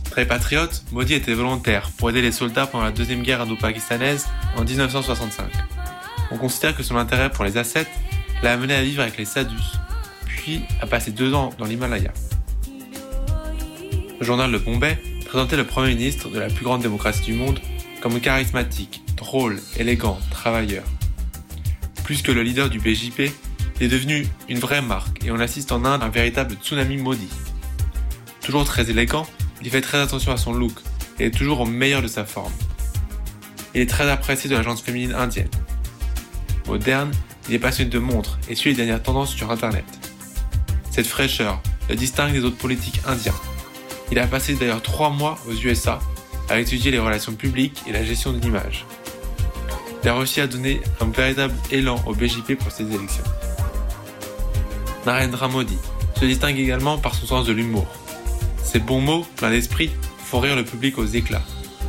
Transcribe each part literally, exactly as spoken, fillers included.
Très patriote, Modi était volontaire pour aider les soldats pendant la deuxième guerre indo-pakistanaise en dix-neuf cent soixante-cinq. On considère que son intérêt pour les ascètes l'a amené à vivre avec les sadhus, puis à passer deux ans dans l'Himalaya. Le journal de Bombay présentait le Premier ministre de la plus grande démocratie du monde comme charismatique, drôle, élégant, travailleur. Plus que le leader du B J P, il est devenu une vraie marque et on assiste en Inde à un véritable tsunami Modi. Toujours très élégant, il fait très attention à son look et est toujours au meilleur de sa forme. Il est très apprécié de la gente féminine indienne. Moderne, il est passionné de montres et suit les dernières tendances sur internet. Cette fraîcheur le distingue des autres politiques indiens. Il a passé d'ailleurs trois mois aux U S A à étudier les relations publiques et la gestion de l'image. Il a réussi à donner un véritable élan au B J P pour ces élections. Narendra Modi se distingue également par son sens de l'humour. Ses bons mots, pleins d'esprit, font rire le public aux éclats.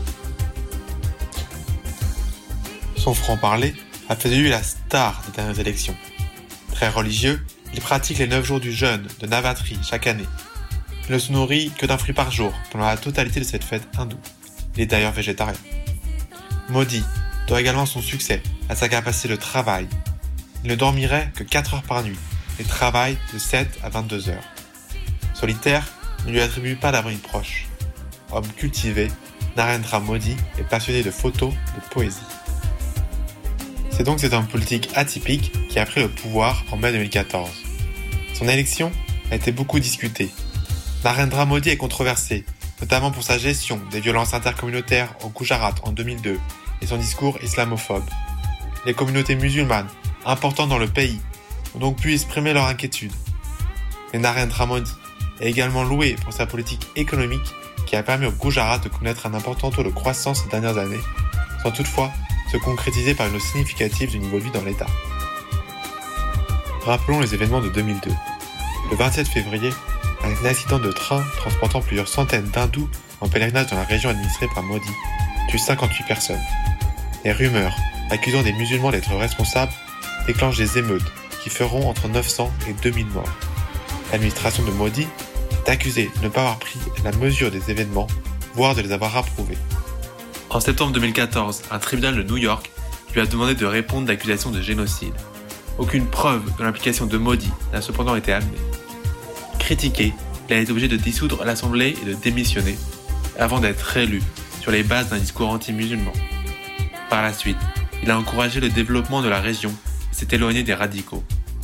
Son franc-parler a fait de lui la star des dernières élections. Très religieux, il pratique les neuf jours du jeûne de Navratri chaque année. Il ne se nourrit que d'un fruit par jour pendant la totalité de cette fête hindoue. Il est d'ailleurs végétarien. Modi doit également son succès à sa capacité de travail. Il ne dormirait que quatre heures par nuit et travaille de sept à vingt-deux heures. Solitaire, ne lui attribue pas d'amis proches. Homme cultivé, Narendra Modi est passionné de photos et de poésie. C'est donc cet homme politique atypique qui a pris le pouvoir en mai deux mille quatorze. Son élection a été beaucoup discutée. Narendra Modi est controversé, notamment pour sa gestion des violences intercommunautaires au Gujarat en deux mille deux et son discours islamophobe. Les communautés musulmanes, importantes dans le pays, ont donc pu exprimer leur inquiétude. Mais Narendra Modi est également loué pour sa politique économique qui a permis au Gujarat de connaître un important taux de croissance ces dernières années, sans toutefois se concrétiser par une hausse significative du niveau de vie dans l'État. Rappelons les événements de deux mille deux. Le vingt-sept février, un accident de train transportant plusieurs centaines d'hindous en pèlerinage dans la région administrée par Modi tue cinquante-huit personnes. Les rumeurs accusant des musulmans d'être responsables déclenchent des émeutes qui feront entre neuf cents et deux mille morts. L'administration de Modi est accusée de ne pas avoir pris la mesure des événements, voire de les avoir approuvés. En septembre deux mille quatorze, un tribunal de New York lui a demandé de répondre d'accusations de génocide. Aucune preuve de l'implication de Modi n'a cependant été amenée. Critiqué, il a été obligé de dissoudre l'Assemblée et de démissionner, avant d'être réélu sur les bases d'un discours anti-musulman. Par la suite, il a encouragé le développement de la région et s'est éloigné des radicaux.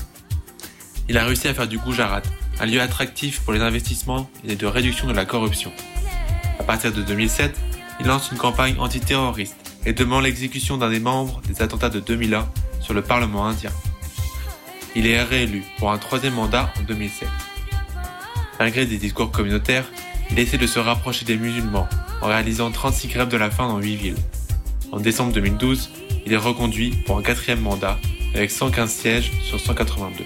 Il a réussi à faire du Gujarat un lieu attractif pour les investissements et de réduction de la corruption. À partir de deux mille sept, il lance une campagne antiterroriste et demande l'exécution d'un des membres des attentats de deux mille un sur le Parlement indien. Il est réélu pour un troisième mandat en deux mille sept. Malgré des discours communautaires, il essaie de se rapprocher des musulmans en réalisant trente-six grèves de la faim dans huit villes. En décembre deux mille douze, il est reconduit pour un quatrième mandat avec cent quinze sièges sur cent quatre-vingt-deux.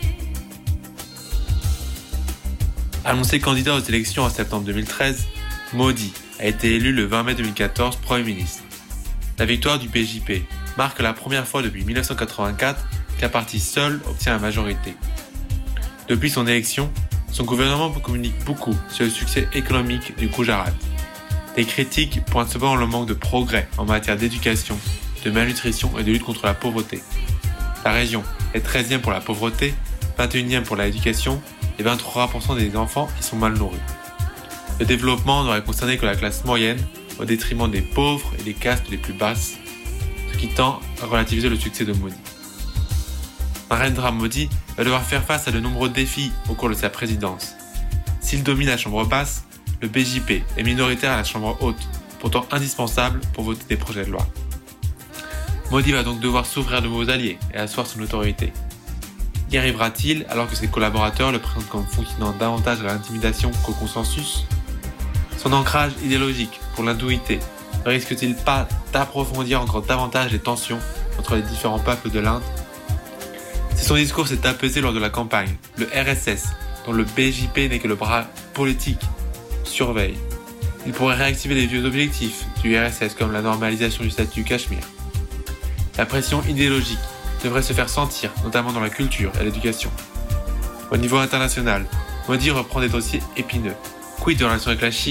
Annoncé candidat aux élections en septembre deux mille treize, Modi a été élu le vingt mai deux mille quatorze Premier ministre. La victoire du B J P marque la première fois depuis mille neuf cent quatre-vingt-quatre qu'un parti seul obtient la majorité. Depuis son élection, son gouvernement communique beaucoup sur le succès économique du Gujarat. Des critiques pointent cependant le manque de progrès en matière d'éducation, de malnutrition et de lutte contre la pauvreté. La région est treizième pour la pauvreté, vingt et unième pour l'éducation et vingt-trois pour cent des enfants y sont mal nourris. Le développement n'aurait concerné que la classe moyenne au détriment des pauvres et des castes les plus basses, ce qui tend à relativiser le succès de Modi. Narendra Modi va devoir faire face à de nombreux défis au cours de sa présidence. S'il domine la chambre basse, le B J P est minoritaire à la chambre haute, pourtant indispensable pour voter des projets de loi. Modi va donc devoir s'ouvrir de nouveaux alliés et asseoir son autorité. Y arrivera-t-il alors que ses collaborateurs le présentent comme fonctionnant davantage à l'intimidation qu'au consensus ? Son ancrage idéologique pour l'hindouité ne risque-t-il pas d'approfondir encore davantage les tensions entre les différents peuples de l'Inde ? Si son discours s'est apaisé lors de la campagne, le R S S, dont le B J P n'est que le bras politique, surveille. Il pourrait réactiver les vieux objectifs du R S S comme la normalisation du statut du Cachemire. La pression idéologique devrait se faire sentir, notamment dans la culture et l'éducation. Au niveau international, Modi reprend des dossiers épineux. Quid de la relation avec la Chine ?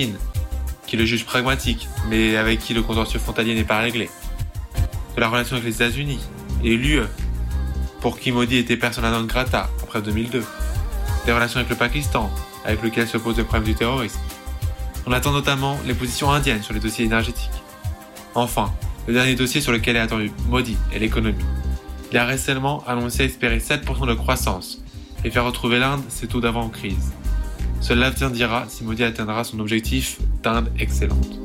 qui le juge pragmatique, mais avec qui le contentieux frontalier n'est pas réglé. De la relation avec les États-Unis et l'U E, pour qui Modi était persona non grata après deux mille deux. Des relations avec le Pakistan, avec lequel se pose le problème du terrorisme. On attend notamment les positions indiennes sur les dossiers énergétiques. Enfin, le dernier dossier sur lequel est attendu Modi est l'économie. Il a récemment annoncé espérer sept pour cent de croissance et faire retrouver l'Inde ses taux d'avant-crise. Seul l'avenir dira si Modi atteindra son objectif d'Inde excellente.